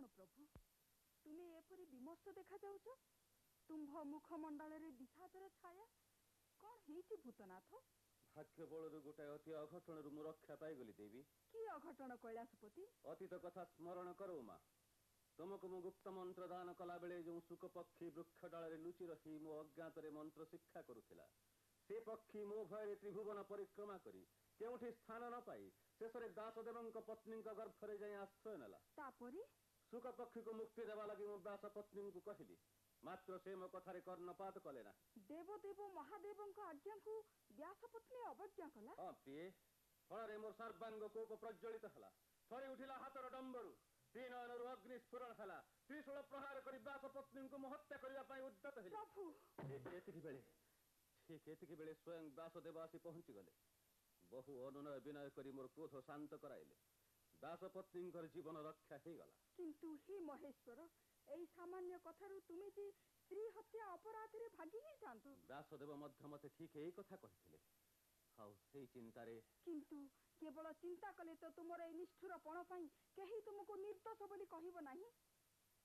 प्रभु तुम्हें एपरी विमर्श देखा जाउछ तुम्भ मुखमंडल रे विषादर छाया कौन हेची भूतनाथ भाग्य बलरू गोटे अति अघटन रु रक्षा पाईगली देवी कि अघटन कैलासपति अतीत कथा स्मरण करो माँ तुमको मु गुप्त मंत्र दान कला बेले जो सुख पक्षी वृक्ष डाल लुचि रही मो अज्ञात मंत्र शिक्षा करुला से पक्षी मो भय त्रिभुवन परिक्रमा करी केउठी स्थान न पाई शेष दासदेव पत्नी गर्भरे जाई आश्रय नेला सुख पक्षी को मुक्ति देवा लगी मो दास पत्नी को कहली मात्र से मो कथारे कर्णपात कले ना देवदेव महादेव आज्ञा को व्यास पत्नी अवज्ञा कला हाँ प्रिय फल मोर सर्वांग कोप प्रज्वलित है थरी उठिला हाथर डंबरू तीन अनरु अग्नि स्फुरण है त्रिशूल प्रहार कर व्यास पत्नी को हत्या करने उद्यत है ठीक एति बेले स्वयं व्यासदेव आसी पहुंची गले बहु अनुनय विनय कर मोर क्रोध शांत कराइले दास पत्नी जीवन रक्षा हो गला किंतु ही महेश्वर एई सामान्य कथारु तुमे जे स्त्री हत्या अपराध रे भागी ही जानतो व्यासदेव मध्य मते ठीक एई कथा कहिथिले हाउ सेई चिंता रे किंतु केवल चिंता कले तो तुमर ए निष्ठुर पण पई केही तुमको निर्दोष बोली कहिबो नाही